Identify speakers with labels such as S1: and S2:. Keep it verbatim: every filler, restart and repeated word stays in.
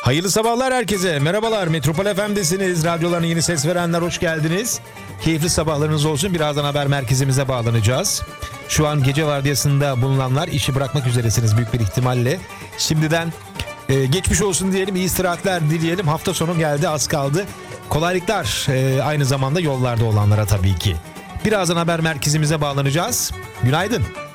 S1: Hayırlı sabahlar herkese. Merhabalar. Metropol F M'desiniz. Radyolarına yeni ses verenler hoş geldiniz. Keyifli sabahlarınız olsun. Birazdan haber merkezimize bağlanacağız. Şu an gece vardiyasında bulunanlar işi bırakmak üzeresiniz büyük bir ihtimalle. Şimdiden e, geçmiş olsun diyelim. İyi istirahatler dileyelim. Hafta sonu geldi, az kaldı. Kolaylıklar e, aynı zamanda yollarda olanlara tabii ki. Birazdan haber merkezimize bağlanacağız. Günaydın.